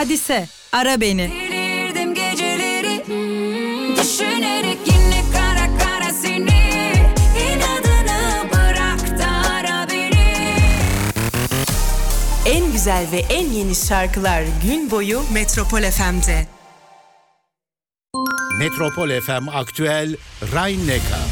Hadise, ara beni. Delirdim geceleri düşünerek yine kara kara seni. İnadını bırak da ara beni. En güzel ve en yeni şarkılar gün boyu Metropol FM'de. Metropol FM Aktüel Rhein-Neckar.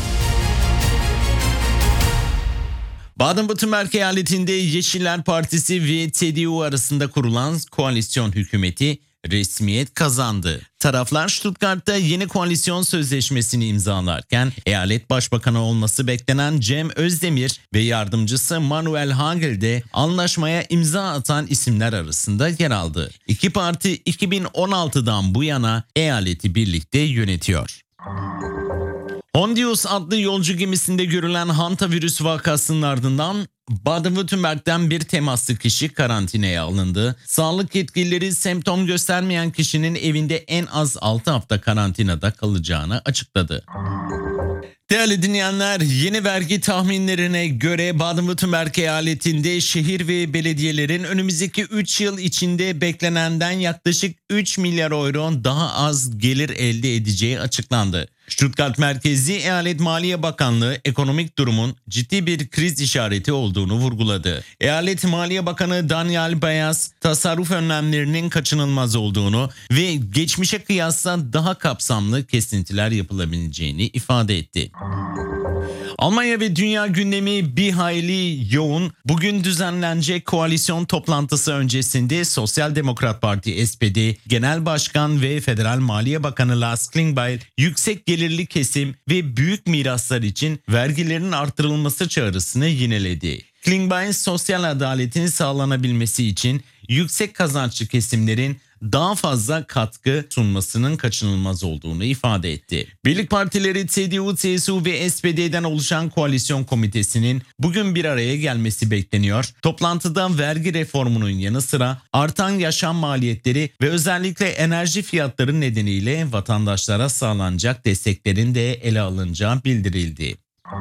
Baden-Württemberg eyaletinde Yeşiller Partisi ve CDU arasında kurulan koalisyon hükümeti resmiyet kazandı. Taraflar Stuttgart'ta yeni koalisyon sözleşmesini imzalarken eyalet başbakanı olması beklenen Cem Özdemir ve yardımcısı Manuel Hagel de anlaşmaya imza atan isimler arasında yer aldı. İki parti 2016'dan bu yana eyaleti birlikte yönetiyor. Hondius adlı yolcu gemisinde görülen hantavirüs vakasının ardından Baden-Württemberg'den bir temaslı kişi karantinaya alındı. Sağlık yetkilileri semptom göstermeyen kişinin evinde en az 6 hafta karantinada kalacağını açıkladı. Değerli dinleyenler, yeni vergi tahminlerine göre Baden-Württemberg eyaletinde şehir ve belediyelerin önümüzdeki 3 yıl içinde beklenenden yaklaşık 3 milyar euro daha az gelir elde edeceği açıklandı. Stuttgart merkezli Eyalet Maliye Bakanlığı ekonomik durumun ciddi bir kriz işareti olduğunu vurguladı. Eyalet Maliye Bakanı Daniel Bayas, tasarruf önlemlerinin kaçınılmaz olduğunu ve geçmişe kıyasla daha kapsamlı kesintiler yapılabileceğini ifade etti. Almanya ve dünya gündemi bir hayli yoğun. Bugün düzenlenecek koalisyon toplantısı öncesinde Sosyal Demokrat Parti SPD Genel Başkan ve Federal Maliye Bakanı Lars Klingbeil yüksek gelirli kesim ve büyük miraslar için vergilerin artırılması çağrısını yineledi. Klingbeil sosyal adaletin sağlanabilmesi için yüksek kazançlı kesimlerin daha fazla katkı sunmasının kaçınılmaz olduğunu ifade etti. Birlik partileri CDU, CSU ve SPD'den oluşan koalisyon komitesinin bugün bir araya gelmesi bekleniyor. Toplantıda vergi reformunun yanı sıra artan yaşam maliyetleri ve özellikle enerji fiyatları nedeniyle vatandaşlara sağlanacak desteklerin de ele alınacağı bildirildi.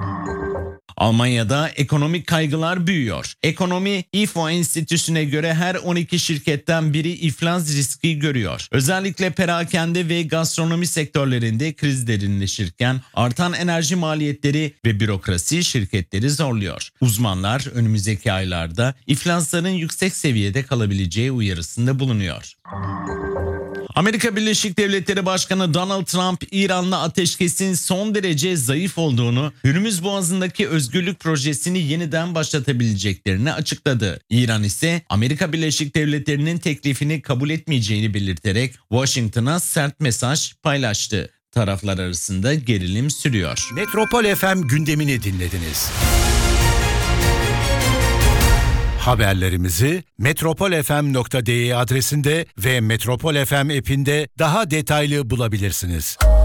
Almanya'da ekonomik kaygılar büyüyor. Ekonomi İFO Enstitüsü'ne göre her 12 şirketten biri iflas riski görüyor. Özellikle perakende ve gastronomi sektörlerinde kriz derinleşirken artan enerji maliyetleri ve bürokrasi şirketleri zorluyor. Uzmanlar önümüzdeki aylarda iflasların yüksek seviyede kalabileceği uyarısında bulunuyor. Amerika Birleşik Devletleri Başkanı Donald Trump, İran'la ateşkesin son derece zayıf olduğunu, Hürmüz Boğazı'ndaki özgürlük projesini yeniden başlatabileceklerini açıkladı. İran ise Amerika Birleşik Devletleri'nin teklifini kabul etmeyeceğini belirterek Washington'a sert mesaj paylaştı. Taraflar arasında gerilim sürüyor. Metropol FM gündemini dinlediniz. Haberlerimizi metropolfm.de adresinde ve Metropol FM app'inde daha detaylı bulabilirsiniz.